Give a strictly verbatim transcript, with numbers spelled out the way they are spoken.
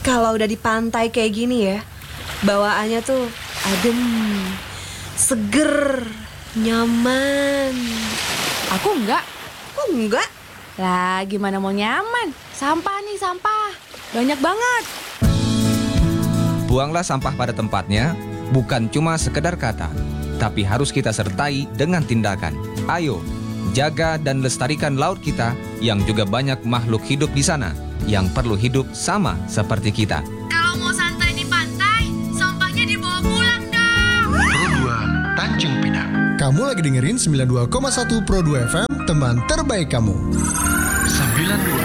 Kalau udah di pantai kayak gini ya, bawaannya tuh adem, seger, nyaman. Aku enggak. Kok enggak? Lah gimana mau nyaman? Sampah nih, sampah. Banyak banget. Buanglah sampah pada tempatnya, bukan cuma sekedar kata, tapi harus kita sertai dengan tindakan. Ayo, jaga dan lestarikan laut kita yang juga banyak makhluk hidup di sana yang perlu hidup sama seperti kita. Kalau mau santai di pantai, sampahnya dibawa pulang dong. Pro dua Tanjung Pinang. Kamu lagi dengerin sembilan puluh dua koma satu Pro dua F M, teman terbaik kamu. sembilan puluh dua